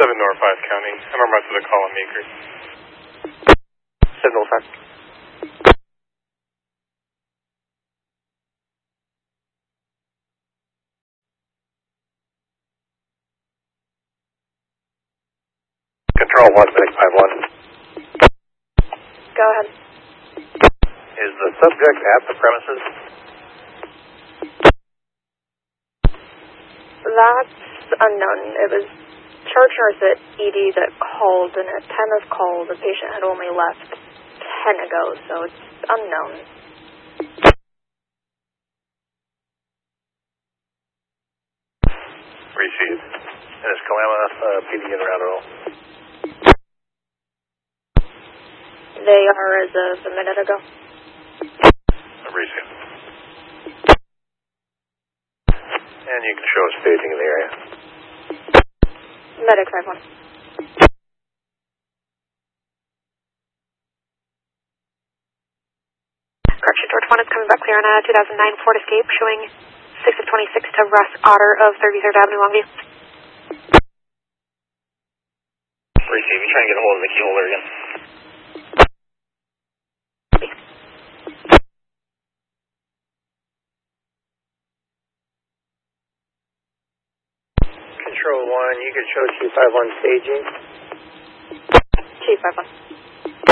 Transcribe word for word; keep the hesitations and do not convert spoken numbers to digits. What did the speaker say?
seven North five County. I'm on to the call on Meeker. seven North five. Control one, Medic five one. Go ahead. Is the subject at the premises? That's unknown. It was charge nurse at E D that called, and at time of call, the patient had only left ten ago, so it's unknown. Received. And is Kalama uh, P D in around at all? They are as of a minute ago. Received. And you can show us staging in the area. Medic five one. Correction, George one is coming back clear on a two thousand nine Ford Escape, showing six of twenty-six to Russ Otter of thirty-third Avenue, Longview. Receive. You trying to get a hold of the key holder again? Control one, you could show two five one staging. Chief five one.